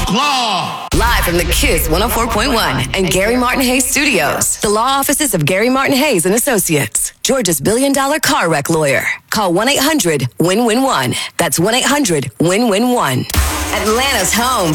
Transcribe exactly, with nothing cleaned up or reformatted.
Claw. Live from the Kiss one oh four point one and Gary Martin Hayes Studios. The law offices of Gary Martin Hayes and Associates. Georgia's billion dollar car wreck lawyer. Call one eight hundred win win one. That's one eight hundred win win one. Atlanta's home